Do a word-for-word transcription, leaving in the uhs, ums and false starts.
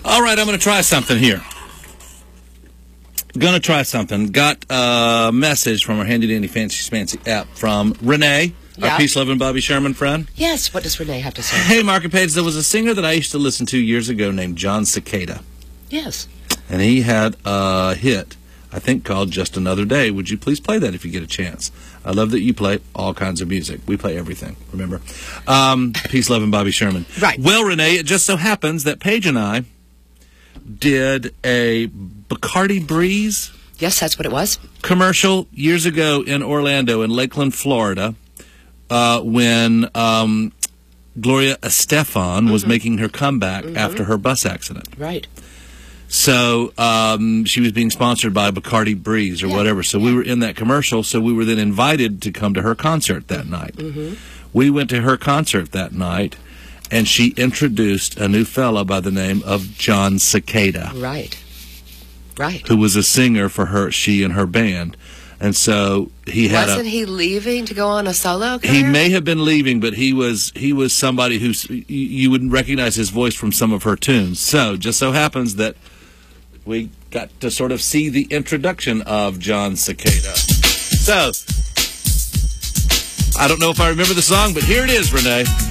All right, I'm going to try something here. Going to try something. Got a message from our handy-dandy fancy-smancy app from Renee, yeah. our peace-loving Bobby Sherman friend. Yes, what does Renee have to say? Hey, Mark and Paige, there was a singer that I used to listen to years ago named John Cicada. Yes. And he had a hit, I think, called Just Another Day. Would you please play that if you get a chance? I love that you play all kinds of music. We play everything, remember? Um, peace-loving Bobby Sherman. Right. Well, Renee, it just so happens that Paige and I did a Bacardi Breeze Yes, that's what it was. commercial years ago in Orlando, in Lakeland, Florida, uh, when um, Gloria Estefan mm-hmm. was making her comeback mm-hmm. after her bus accident. Right. So um, she was being sponsored by Bacardi Breeze or yeah. whatever. So yeah. we were in that commercial. So we were then invited to come to her concert that night. Mm-hmm. We went to her concert that night, and she introduced a new fella by the name of John Cicada. Right. Right. Who was a singer for her, she and her band. And so he had Wasn't a, he leaving to go on a solo career? He may have been leaving, but he was he was somebody who you would recognize his voice from some of her tunes. So just so happens that we got to sort of see the introduction of John Cicada. So I don't know if I remember the song, but here it is, Renee.